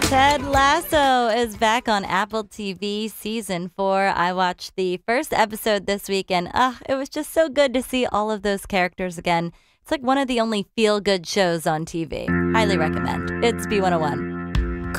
Ted Lasso is back on Apple TV season 4. I watched the first episode this week and it was just so good to see all of those characters again. It's like one of the only feel-good shows on TV. Highly recommend. It's B101.